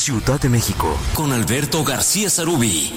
Ciudad de México, con Alberto García Sarubí.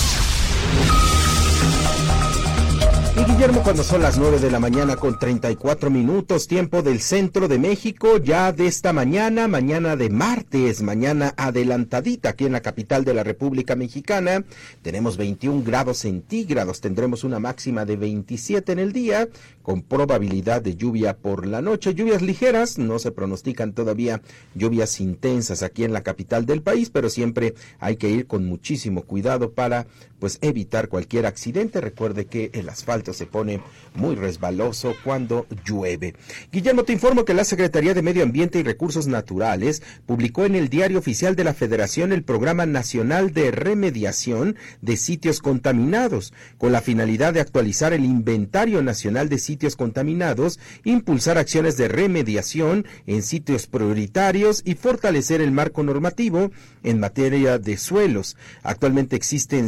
Y Guillermo, cuando son las 9 de la mañana con 34 minutos, tiempo del centro de México, ya de esta mañana de martes, mañana adelantadita aquí en la capital de la República Mexicana, tenemos 21 grados centígrados, tendremos una máxima de 27 en el día, con probabilidad de lluvia por la noche, lluvias ligeras, no se pronostican todavía lluvias intensas aquí en la capital del país, pero siempre hay que ir con muchísimo cuidado para evitar cualquier accidente. Recuerde que el asfalto se pone muy resbaloso cuando llueve. Guillermo, te informo que la Secretaría de Medio Ambiente y Recursos Naturales publicó en el Diario Oficial de la Federación el Programa Nacional de Remediación de Sitios Contaminados, con la finalidad de actualizar el Inventario Nacional de Sitios Contaminados, impulsar acciones de remediación en sitios prioritarios y fortalecer el marco normativo en materia de suelos. Actualmente existen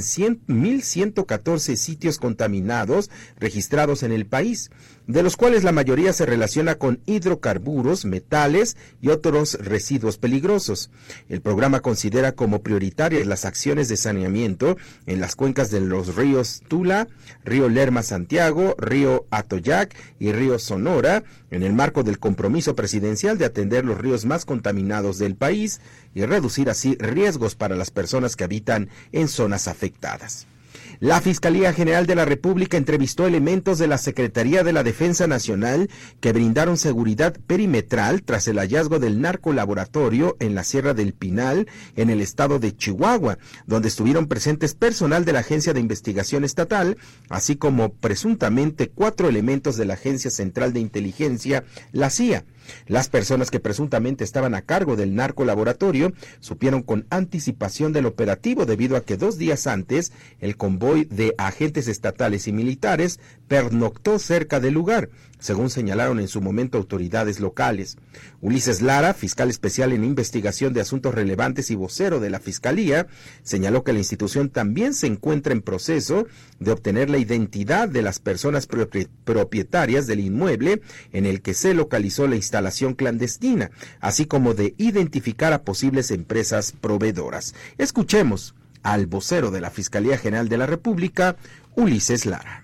1,114 sitios contaminados registrados en el país, de los cuales la mayoría se relaciona con hidrocarburos, metales y otros residuos peligrosos. El programa considera como prioritarias las acciones de saneamiento en las cuencas de los ríos Tula, río Lerma-Santiago, río Atoyac y río Sonora, en el marco del compromiso presidencial de atender los ríos más contaminados del país y reducir así riesgos para las personas que habitan en zonas afectadas. La Fiscalía General de la República entrevistó elementos de la Secretaría de la Defensa Nacional que brindaron seguridad perimetral tras el hallazgo del narcolaboratorio en la Sierra del Pinal, en el estado de Chihuahua, donde estuvieron presentes personal de la Agencia de Investigación Estatal, así como presuntamente 4 elementos de la Agencia Central de Inteligencia, la CIA. Las personas que presuntamente estaban a cargo del narcolaboratorio supieron con anticipación del operativo debido a que 2 días antes el convoy de agentes estatales y militares pernoctó cerca del lugar, según señalaron en su momento autoridades locales. Ulises Lara, fiscal especial en investigación de asuntos relevantes y vocero de la Fiscalía, señaló que la institución también se encuentra en proceso de obtener la identidad de las personas propietarias del inmueble en el que se localizó la instalación clandestina, así como de identificar a posibles empresas proveedoras. Escuchemos al vocero de la Fiscalía General de la República, Ulises Lara.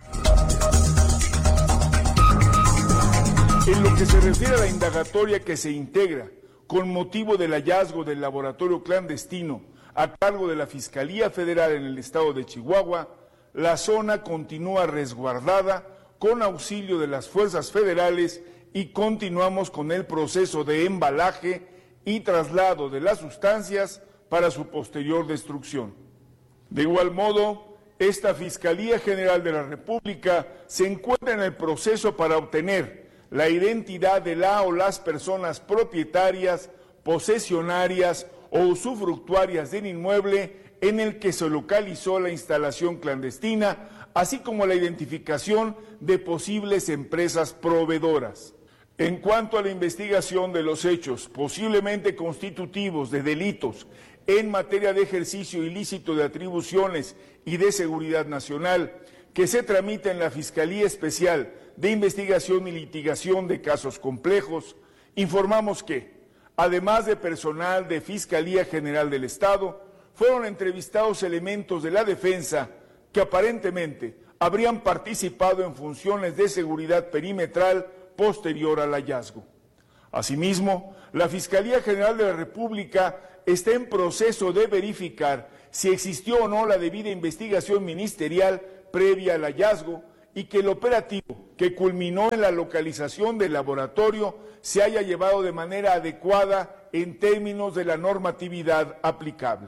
En lo que se refiere a la indagatoria que se integra con motivo del hallazgo del laboratorio clandestino a cargo de la Fiscalía Federal en el estado de Chihuahua, la zona continúa resguardada con auxilio de las fuerzas federales y continuamos con el proceso de embalaje y traslado de las sustancias para su posterior destrucción. De igual modo, esta Fiscalía General de la República se encuentra en el proceso para obtener la identidad de la o las personas propietarias, posesionarias o usufructuarias del inmueble en el que se localizó la instalación clandestina, así como la identificación de posibles empresas proveedoras. En cuanto a la investigación de los hechos posiblemente constitutivos de delitos en materia de ejercicio ilícito de atribuciones y de seguridad nacional, que se tramita en la Fiscalía Especial de Investigación y Litigación de Casos Complejos, informamos que, además de personal de Fiscalía General del Estado, fueron entrevistados elementos de la defensa que aparentemente habrían participado en funciones de seguridad perimetral posterior al hallazgo. Asimismo, la Fiscalía General de la República está en proceso de verificar si existió o no la debida investigación ministerial previa al hallazgo y que el operativo que culminó en la localización del laboratorio se haya llevado de manera adecuada en términos de la normatividad aplicable.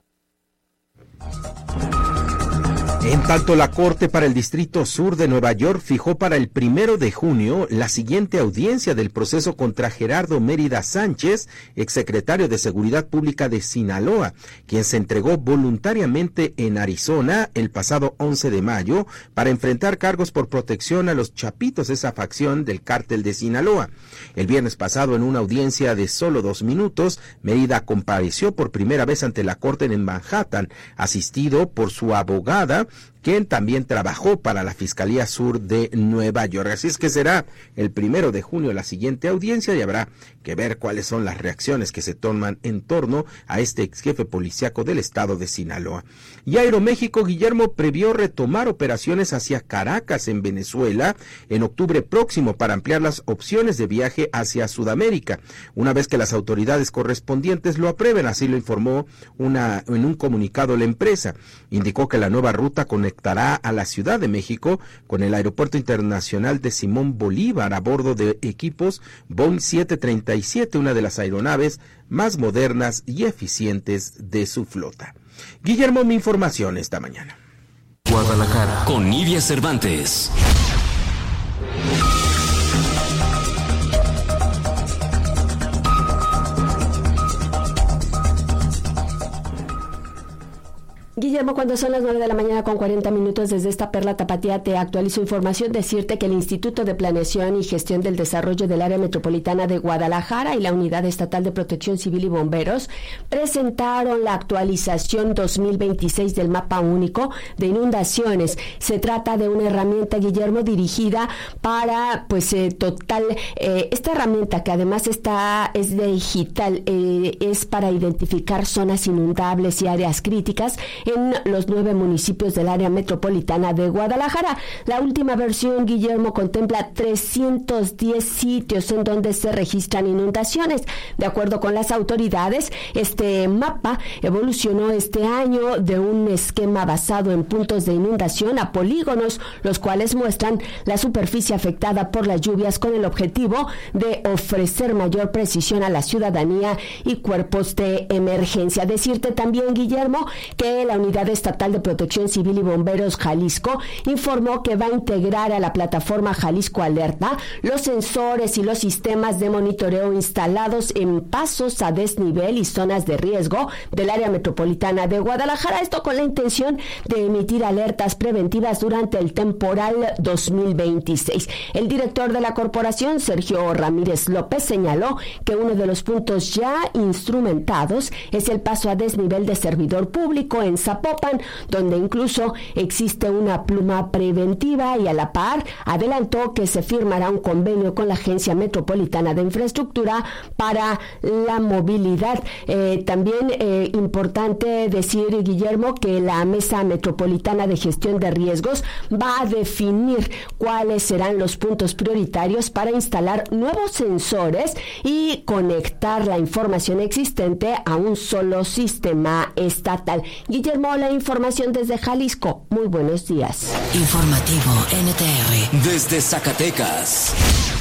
En tanto, la Corte para el Distrito Sur de Nueva York fijó para el 1 de junio la siguiente audiencia del proceso contra Gerardo Mérida Sánchez, exsecretario de Seguridad Pública de Sinaloa, quien se entregó voluntariamente en Arizona el pasado 11 de mayo para enfrentar cargos por protección a los chapitos de esa facción del cártel de Sinaloa. El viernes pasado, en una audiencia de solo 2 minutos, Mérida compareció por primera vez ante la Corte en Manhattan, asistido por su abogada, quien también trabajó para la Fiscalía Sur de Nueva York. Así es que será el 1 de junio la siguiente audiencia y habrá que ver cuáles son las reacciones que se toman en torno a este ex jefe policíaco del estado de Sinaloa. Y Aeroméxico, Guillermo, previó retomar operaciones hacia Caracas, en Venezuela, en octubre próximo para ampliar las opciones de viaje hacia Sudamérica, una vez que las autoridades correspondientes lo aprueben. Así lo informó en un comunicado la empresa. Indicó que la nueva ruta conectará a la Ciudad de México con el Aeropuerto Internacional de Simón Bolívar a bordo de equipos Boeing 737, una de las aeronaves más modernas y eficientes de su flota. Guillermo, mi información esta mañana. Guadalajara, con Nidia Cervantes. Guillermo, cuando son las 9 de la mañana con 40 minutos, desde esta Perla Tapatía te actualizo información. Decirte que el Instituto de Planeación y Gestión del Desarrollo del Área Metropolitana de Guadalajara y la Unidad Estatal de Protección Civil y Bomberos presentaron la actualización 2026 del Mapa Único de Inundaciones. Se trata de una herramienta, Guillermo, dirigida para, esta herramienta, que además es digital, es para identificar zonas inundables y áreas críticas en los 9 municipios del área metropolitana de Guadalajara. La última versión, Guillermo, contempla 310 sitios en donde se registran inundaciones. De acuerdo con las autoridades, este mapa evolucionó este año de un esquema basado en puntos de inundación a polígonos, los cuales muestran la superficie afectada por las lluvias con el objetivo de ofrecer mayor precisión a la ciudadanía y cuerpos de emergencia. Decirte también, Guillermo, que la Unidad Estatal de Protección Civil y Bomberos Jalisco informó que va a integrar a la plataforma Jalisco Alerta los sensores y los sistemas de monitoreo instalados en pasos a desnivel y zonas de riesgo del área metropolitana de Guadalajara. Esto con la intención de emitir alertas preventivas durante el temporal 2026. El director de la corporación, Sergio Ramírez López, señaló que uno de los puntos ya instrumentados es el paso a desnivel de servidor público en Zapopan, donde incluso existe una pluma preventiva, y a la par adelantó que se firmará un convenio con la Agencia Metropolitana de Infraestructura para la movilidad. También importante decir, Guillermo, que la Mesa Metropolitana de Gestión de Riesgos va a definir cuáles serán los puntos prioritarios para instalar nuevos sensores y conectar la información existente a un solo sistema estatal. Guillermo, la información desde Jalisco. Muy buenos días. Informativo NTR. Desde Zacatecas.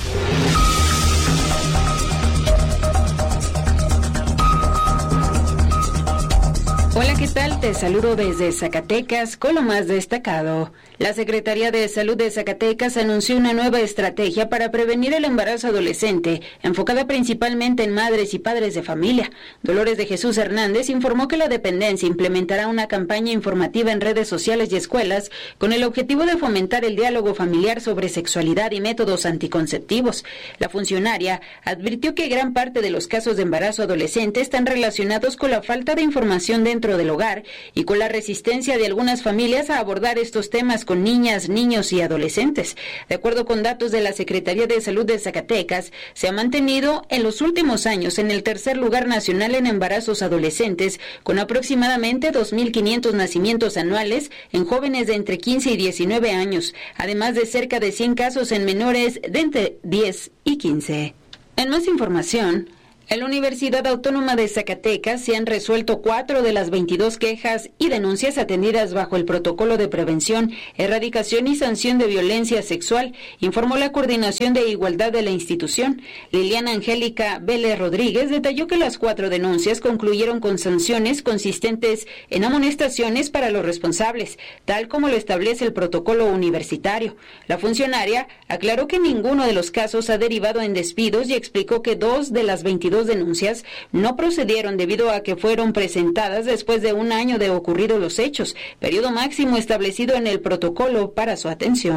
Hola, ¿qué tal? Te saludo desde Zacatecas con lo más destacado. La Secretaría de Salud de Zacatecas anunció una nueva estrategia para prevenir el embarazo adolescente, enfocada principalmente en madres y padres de familia. Dolores de Jesús Hernández informó que la dependencia implementará una campaña informativa en redes sociales y escuelas con el objetivo de fomentar el diálogo familiar sobre sexualidad y métodos anticonceptivos. La funcionaria advirtió que gran parte de los casos de embarazo adolescente están relacionados con la falta de información dentro del hogar y con la resistencia de algunas familias a abordar estos temas con niñas, niños y adolescentes. De acuerdo con datos de la Secretaría de Salud de Zacatecas, se ha mantenido en los últimos años en el tercer lugar nacional en embarazos adolescentes, con aproximadamente 2.500 nacimientos anuales en jóvenes de entre 15 y 19 años, además de cerca de 100 casos en menores de entre 10 y 15. En más información, en la Universidad Autónoma de Zacatecas se han resuelto 4 de las 22 quejas y denuncias atendidas bajo el Protocolo de Prevención, Erradicación y Sanción de Violencia Sexual, informó la Coordinación de Igualdad de la institución. Liliana Angélica Vélez Rodríguez detalló que las 4 denuncias concluyeron con sanciones consistentes en amonestaciones para los responsables, tal como lo establece el protocolo universitario. La funcionaria aclaró que ninguno de los casos ha derivado en despidos y explicó que 2 de las 22 denuncias no procedieron debido a que fueron presentadas después de un año de ocurridos los hechos, periodo máximo establecido en el protocolo para su atención.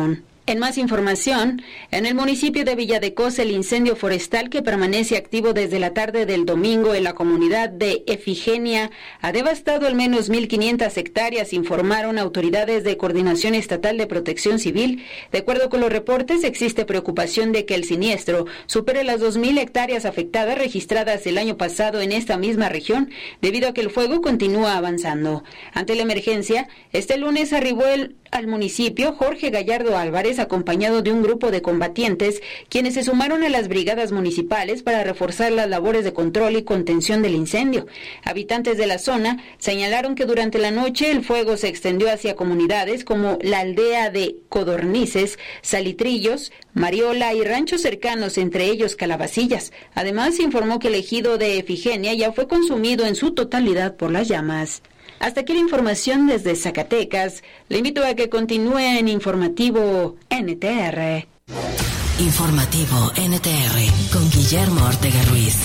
En más información, en el municipio de Villadecoz, el incendio forestal que permanece activo desde la tarde del domingo en la comunidad de Efigenia ha devastado al menos 1.500 hectáreas, informaron autoridades de Coordinación Estatal de Protección Civil. De acuerdo con los reportes, existe preocupación de que el siniestro supere las 2.000 hectáreas afectadas registradas el año pasado en esta misma región, debido a que el fuego continúa avanzando. Ante la emergencia, este lunes arribó al municipio Jorge Gallardo Álvarez, acompañado de un grupo de combatientes, quienes se sumaron a las brigadas municipales para reforzar las labores de control y contención del incendio. Habitantes de la zona señalaron que durante la noche el fuego se extendió hacia comunidades como la aldea de Codornices, Salitrillos, Mariola y ranchos cercanos, entre ellos Calabacillas. Además, informó que el ejido de Efigenia ya fue consumido en su totalidad por las llamas. Hasta aquí la información desde Zacatecas. Le invito a que continúe en Informativo NTR. Informativo NTR con Guillermo Ortega Ruiz.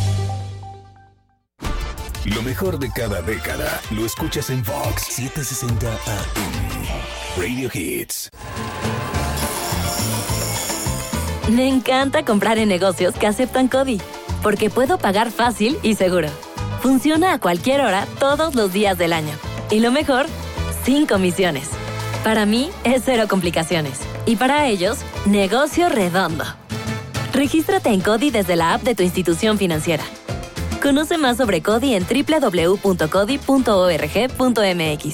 Lo mejor de cada década lo escuchas en Vox 760 AM. Radio Hits. Me encanta comprar en negocios que aceptan CODI, porque puedo pagar fácil y seguro. Funciona a cualquier hora, todos los días del año. Y lo mejor, sin comisiones. Para mí, es cero complicaciones. Y para ellos, negocio redondo. Regístrate en CODI desde la app de tu institución financiera. Conoce más sobre CODI en www.codi.org.mx.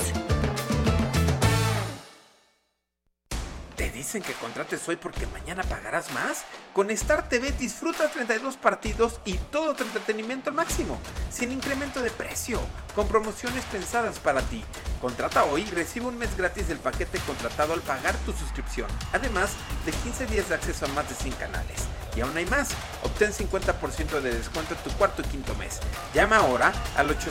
¿Te dicen que contrates hoy porque mañana pagarás más? Con Star TV disfruta 32 partidos y todo tu entretenimiento al máximo, sin incremento de precio, con promociones pensadas para ti. Contrata hoy y recibe un mes gratis del paquete contratado al pagar tu suscripción, además de 15 días de acceso a más de 100 canales. Y aún hay más, obtén 50% de descuento en tu cuarto y quinto mes. Llama ahora al 800-700-7827.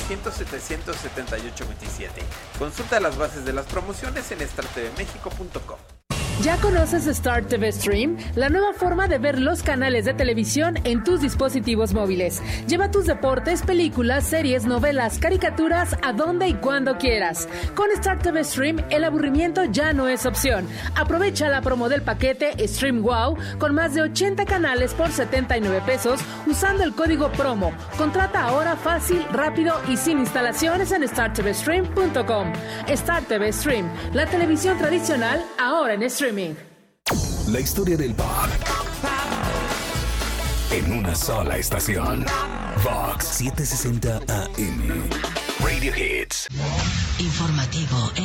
Consulta las bases de las promociones en startvmexico.com. ¿Ya conoces Star TV Stream? La nueva forma de ver los canales de televisión en tus dispositivos móviles. Lleva tus deportes, películas, series, novelas, caricaturas a donde y cuando quieras. Con Star TV Stream, el aburrimiento ya no es opción. Aprovecha la promo del paquete Stream Wow con más de 80 canales por 79 pesos usando el código PROMO. Contrata ahora fácil, rápido y sin instalaciones en startvstream.com. Star TV Stream, la televisión tradicional ahora en streaming. La historia del pop en una sola estación. Vox 760 AM. Radio Hits. Informativo